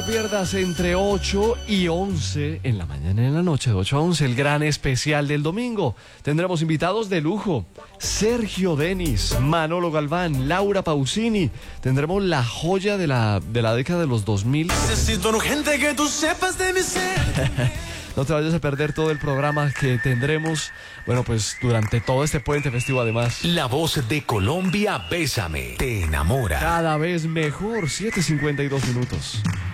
Pierdas entre 8 y 11 en la mañana y en la noche, de 8 a 11, el gran especial del domingo. Tendremos invitados de lujo: Sergio Denis, Manolo Galván, Laura Pausini. Tendremos la joya de la década de los 2000. Necesito urgente que tú sepas de mi ser. No te vayas a perder todo el programa que tendremos, bueno, pues durante todo este puente festivo, además. La voz de Colombia, Bésame, te enamora. Cada vez mejor, 7:52 minutos.